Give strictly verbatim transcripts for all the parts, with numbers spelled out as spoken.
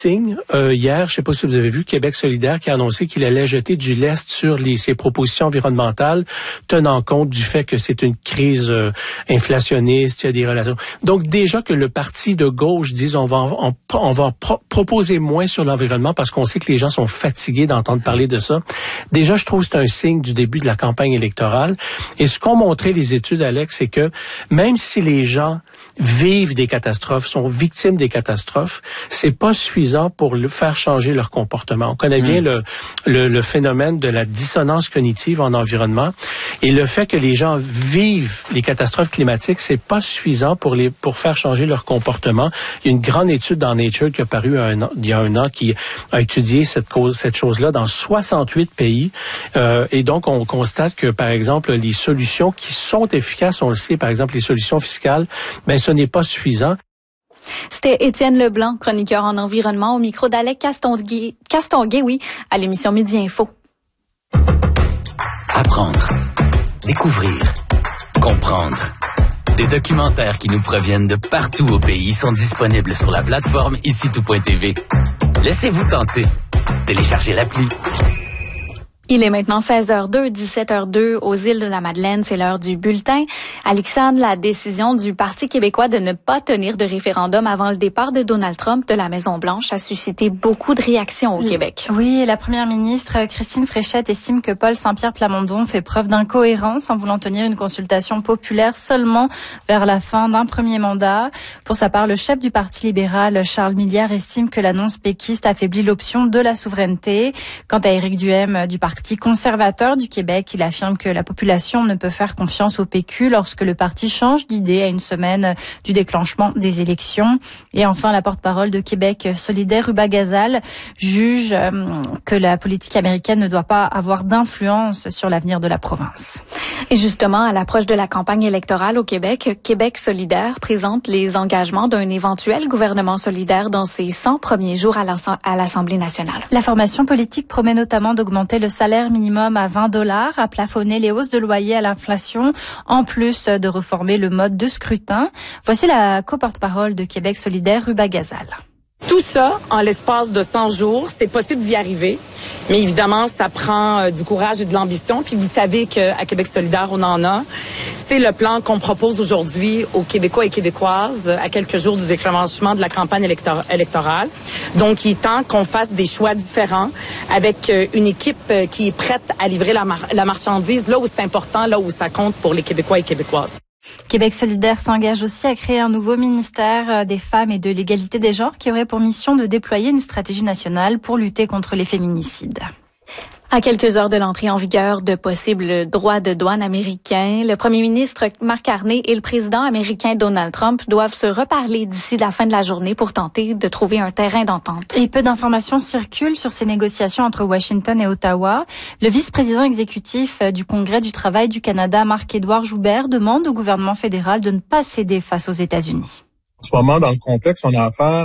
Euh, hier, je ne sais pas si vous avez vu, Québec solidaire qui a annoncé qu'il allait jeter du lest sur les, ses propositions environnementales, tenant compte du fait que c'est une crise euh, inflationniste, il y a des relations. Donc déjà que le parti de gauche dise on va on, on va pro- proposer moins sur l'environnement parce qu'on sait que les gens sont fatigués d'entendre parler de ça. Déjà, je trouve que c'est un signe du début de la campagne électorale. Et ce qu'ont montré les études, Alex, c'est que même si les gens vivent des catastrophes, sont victimes des catastrophes, c'est pas suffisant pour le faire changer leur comportement. On connaît mmh. bien le, le, le phénomène de la dissonance cognitive en environnement et le fait que les gens vivent les catastrophes climatiques, c'est pas suffisant pour les pour faire changer leur comportement. Il y a une grande étude dans Nature qui a paru un an, il y a un an qui a étudié cette cause, cette chose-là dans soixante-huit pays euh, et donc on constate que par exemple les solutions qui sont efficaces, on le sait, par exemple les solutions fiscales, ben ce n'est pas suffisant. C'était Étienne Leblanc, chroniqueur en environnement, au micro d'Alec Castonguay, Castonguay, oui, à l'émission Midi Info. Apprendre, découvrir, comprendre. Des documentaires qui nous proviennent de partout au pays sont disponibles sur la plateforme ici tout point t v. Laissez-vous tenter. Téléchargez l'appli. Il est maintenant seize heures deux, dix-sept heures deux aux îles de la Madeleine, c'est l'heure du bulletin. Alexandre, la décision du Parti québécois de ne pas tenir de référendum avant le départ de Donald Trump de la Maison-Blanche a suscité beaucoup de réactions au Québec. Oui, la première ministre Christine Fréchette estime que Paul Saint-Pierre Plamondon fait preuve d'incohérence en voulant tenir une consultation populaire seulement vers la fin d'un premier mandat. Pour sa part, le chef du Parti libéral, Charles Millière, estime que l'annonce péquiste affaiblit l'option de la souveraineté. Quant à Éric Duhaime du Parti conservateur du Québec, il affirme que la population ne peut faire confiance au P Q lorsque le parti change d'idée à une semaine du déclenchement des élections. Et enfin, la porte-parole de Québec solidaire, Ruba Gazal, juge que la politique américaine ne doit pas avoir d'influence sur l'avenir de la province. Et justement, à l'approche de la campagne électorale au Québec, Québec solidaire présente les engagements d'un éventuel gouvernement solidaire dans ses cent premiers jours à l'Assemblée nationale. La formation politique promet notamment d'augmenter le salaire minimum à vingt dollars, à plafonner les hausses de loyer à l'inflation, en plus de réformer le mode de scrutin. Voici la co-porte-parole de Québec solidaire, Ruba Gazal. Tout ça, en l'espace de cent jours, c'est possible d'y arriver. Mais évidemment, ça prend euh, du courage et de l'ambition. Puis vous savez qu'à Québec solidaire, on en a. C'est le plan qu'on propose aujourd'hui aux Québécois et Québécoises à quelques jours du déclenchement de la campagne élector- électorale. Donc, il est temps qu'on fasse des choix différents avec euh, une équipe euh, qui est prête à livrer la, mar- la marchandise là où c'est important, là où ça compte pour les Québécois et Québécoises. Québec solidaire s'engage aussi à créer un nouveau ministère des femmes et de l'égalité des genres qui aurait pour mission de déployer une stratégie nationale pour lutter contre les féminicides. À quelques heures de l'entrée en vigueur de possibles droits de douane américains, le premier ministre Mark Carney et le président américain Donald Trump doivent se reparler d'ici la fin de la journée pour tenter de trouver un terrain d'entente. Et peu d'informations circulent sur ces négociations entre Washington et Ottawa. Le vice-président exécutif du Congrès du travail du Canada, Marc-Édouard Joubert, demande au gouvernement fédéral de ne pas céder face aux États-Unis. En ce moment, dans le complexe, on a affaire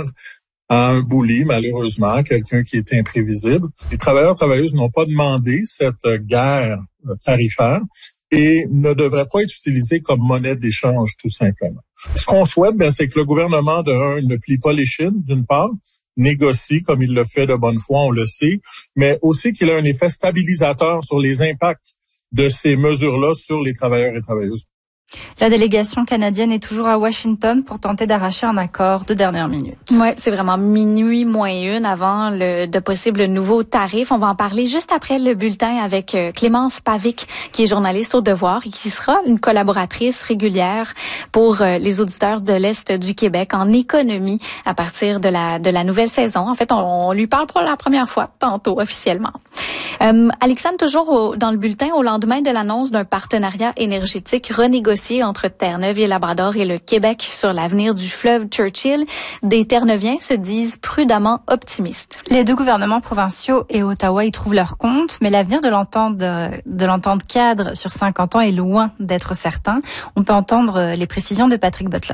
à un bully, malheureusement, quelqu'un qui est imprévisible. Les travailleurs et travailleuses n'ont pas demandé cette guerre tarifaire et ne devraient pas être utilisés comme monnaie d'échange, tout simplement. Ce qu'on souhaite, bien, c'est que le gouvernement, de un, ne plie pas les chines, d'une part, négocie comme il le fait de bonne foi, on le sait, mais aussi qu'il ait un effet stabilisateur sur les impacts de ces mesures-là sur les travailleurs et travailleuses. La délégation canadienne est toujours à Washington pour tenter d'arracher un accord de dernière minute. Ouais, c'est vraiment minuit moins une avant le, de possibles nouveaux tarifs. On va en parler juste après le bulletin avec Clémence Pavic, qui est journaliste au Devoir et qui sera une collaboratrice régulière pour les auditeurs de l'Est du Québec en économie à partir de la de la nouvelle saison. En fait, on, on lui parle pour la première fois tantôt officiellement. Euh, Alexandre, toujours au, dans le bulletin, au lendemain de l'annonce d'un partenariat énergétique renégocié entre Terre-Neuve et Labrador et le Québec sur l'avenir du fleuve Churchill, des Terre-Neuviens se disent prudemment optimistes. Les deux gouvernements provinciaux et Ottawa y trouvent leur compte, mais l'avenir de l'entente de l'entente cadre sur cinquante ans est loin d'être certain. On peut entendre les précisions de Patrick Butler.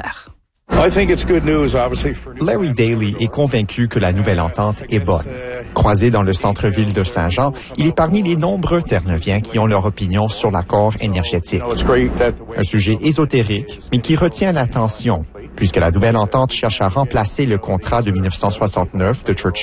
Larry Daly est convaincu que la nouvelle entente est bonne. Croisé dans le centre-ville de Saint-Jean, il est parmi les nombreux Terre-Neuviens qui ont leur opinion sur l'accord énergétique. Un sujet ésotérique, mais qui retient l'attention. puisque la nouvelle entente cherche à remplacer le contrat de mille neuf cent soixante-neuf de Churchill